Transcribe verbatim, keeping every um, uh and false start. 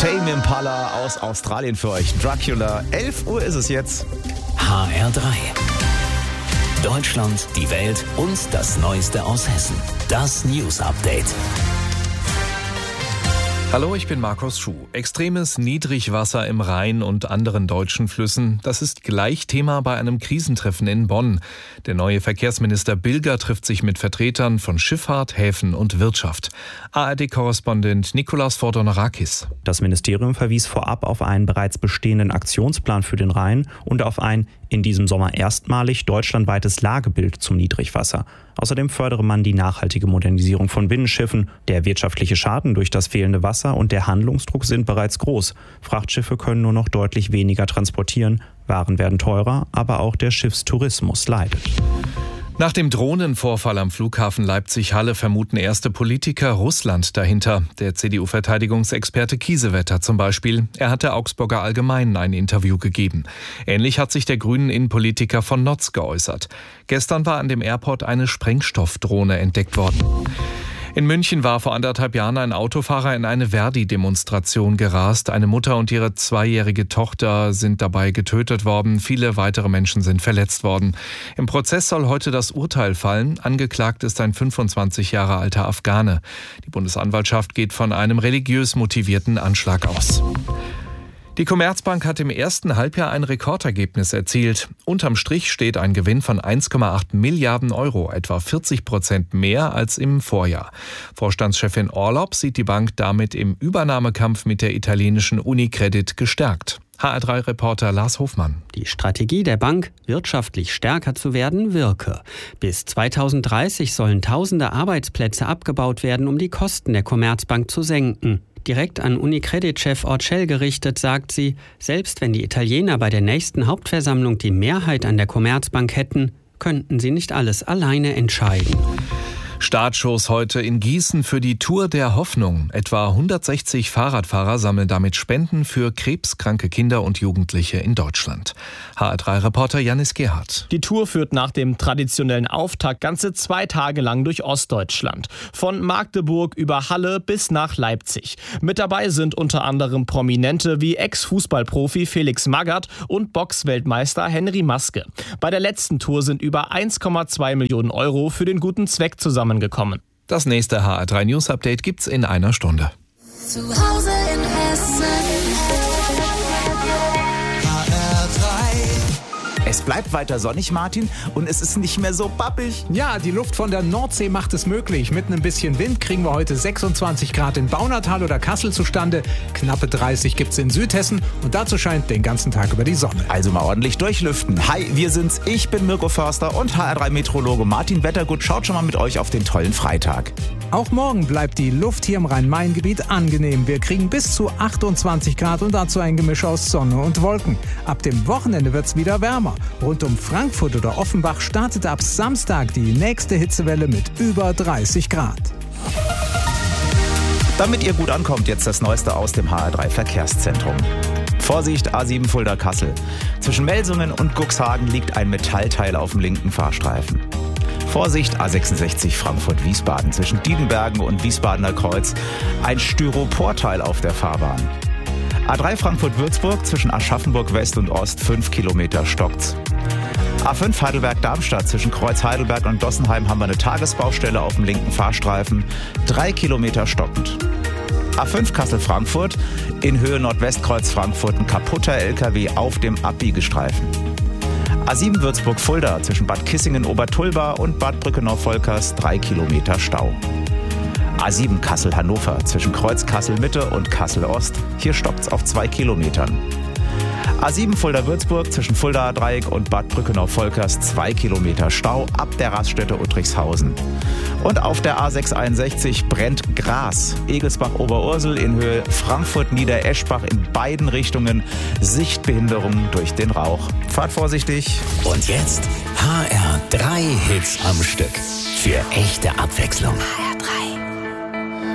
Tame Impala aus Australien für euch. Dracula. elf Uhr ist es jetzt. H R drei. Deutschland, die Welt und das Neueste aus Hessen. Das News Update. Hallo, ich bin Markus Schuh. Extremes Niedrigwasser im Rhein und anderen deutschen Flüssen, das ist gleich Thema bei einem Krisentreffen in Bonn. Der neue Verkehrsminister Bilger trifft sich mit Vertretern von Schifffahrt, Häfen und Wirtschaft. A R D-Korrespondent Nikolaus Fordonarakis. Das Ministerium verwies vorab auf einen bereits bestehenden Aktionsplan für den Rhein und auf ein in diesem Sommer erstmalig deutschlandweites Lagebild zum Niedrigwasser. Außerdem fördere man die nachhaltige Modernisierung von Binnenschiffen. Der wirtschaftliche Schaden durch das fehlende Wasser und der Handlungsdruck sind bereits groß. Frachtschiffe können nur noch deutlich weniger transportieren, Waren werden teurer, aber auch der Schiffstourismus leidet. Nach dem Drohnenvorfall am Flughafen Leipzig-Halle vermuten erste Politiker Russland dahinter. Der C D U-Verteidigungsexperte Kiesewetter zum Beispiel. Er hat der Augsburger Allgemeinen ein Interview gegeben. Ähnlich hat sich der grünen Innenpolitiker von Notz geäußert. Gestern war an dem Airport eine Sprengstoffdrohne entdeckt worden. In München war vor anderthalb Jahren ein Autofahrer in eine Verdi-Demonstration gerast. Eine Mutter und ihre zweijährige Tochter sind dabei getötet worden. Viele weitere Menschen sind verletzt worden. Im Prozess soll heute das Urteil fallen. Angeklagt ist ein fünfundzwanzig Jahre alter Afghane. Die Bundesanwaltschaft geht von einem religiös motivierten Anschlag aus. Die Commerzbank hat im ersten Halbjahr ein Rekordergebnis erzielt. Unterm Strich steht ein Gewinn von eins Komma acht Milliarden Euro, etwa vierzig Prozent mehr als im Vorjahr. Vorstandschefin Orlopp sieht die Bank damit im Übernahmekampf mit der italienischen Unicredit gestärkt. H R drei Reporter Lars Hofmann. Die Strategie der Bank, wirtschaftlich stärker zu werden, wirke. Bis zweitausenddreißig sollen tausende Arbeitsplätze abgebaut werden, um die Kosten der Commerzbank zu senken. Direkt an Unicredit-Chef Orcel gerichtet, sagt sie, selbst wenn die Italiener bei der nächsten Hauptversammlung die Mehrheit an der Commerzbank hätten, könnten sie nicht alles alleine entscheiden. Startschuss heute in Gießen für die Tour der Hoffnung. Etwa hundertsechzig Fahrradfahrer sammeln damit Spenden für krebskranke Kinder und Jugendliche in Deutschland. H R drei Reporter Janis Gerhardt. Die Tour führt nach dem traditionellen Auftakt ganze zwei Tage lang durch Ostdeutschland. Von Magdeburg über Halle bis nach Leipzig. Mit dabei sind unter anderem Prominente wie Ex-Fußballprofi Felix Magath und Boxweltmeister Henry Maske. Bei der letzten Tour sind über eins Komma zwei Millionen Euro für den guten Zweck zusammengekommen. Das nächste H R drei News Update gibt's in einer Stunde. Zu Hause in Hessen. H R drei. Es bleibt weiter sonnig, Martin, und es ist nicht mehr so pappig. Ja, die Luft von der Nordsee macht es möglich. Mit ein bisschen Wind kriegen wir heute sechsundzwanzig Grad in Baunatal oder Kassel zustande. Knappe dreißig gibt's in Südhessen und dazu scheint den ganzen Tag über die Sonne. Also mal ordentlich durchlüften. Hi, wir sind's. Ich bin Mirko Förster und H R drei Meteorologe Martin Wettergut schaut schon mal mit euch auf den tollen Freitag. Auch morgen bleibt die Luft hier im Rhein-Main-Gebiet angenehm. Wir kriegen bis zu achtundzwanzig Grad und dazu ein Gemisch aus Sonne und Wolken. Ab dem Wochenende wird's wieder wärmer. Rund um Frankfurt oder Offenbach startet ab Samstag die nächste Hitzewelle mit über dreißig Grad. Damit ihr gut ankommt, jetzt das Neueste aus dem H R drei Verkehrszentrum. Vorsicht, A sieben Fulda-Kassel. Zwischen Melsungen und Cuxhagen liegt ein Metallteil auf dem linken Fahrstreifen. Vorsicht, A sechsundsechzig Frankfurt-Wiesbaden. Zwischen Diedenbergen und Wiesbadener Kreuz ein Styroporteil auf der Fahrbahn. A drei Frankfurt-Würzburg zwischen Aschaffenburg West und Ost fünf Kilometer stockt's. A fünf Heidelberg-Darmstadt zwischen Kreuz Heidelberg und Dossenheim haben wir eine Tagesbaustelle auf dem linken Fahrstreifen. drei Kilometer stockend. A fünf Kassel-Frankfurt in Höhe Nordwestkreuz Frankfurt ein kaputter L K W auf dem Abbiegestreifen. A sieben Würzburg-Fulda zwischen Bad Kissingen-Obertulba und Bad Brückenau-Volkers drei Kilometer Stau. A sieben Kassel-Hannover zwischen Kreuz Kassel-Mitte und Kassel-Ost. Hier stoppt's auf zwei Kilometern. A sieben Fulda-Würzburg zwischen Fulda-Dreieck und Bad Brückenau-Volkers zwei Kilometer Stau ab der Raststätte Uttrichshausen. Und auf der A sechshunderteinundsechzig brennt Gras. Egelsbach-Oberursel in Höhe Frankfurt-Niedereschbach in beiden Richtungen. Sichtbehinderung durch den Rauch. Fahrt vorsichtig. Und jetzt H R drei Hits am Stück. Für echte Abwechslung.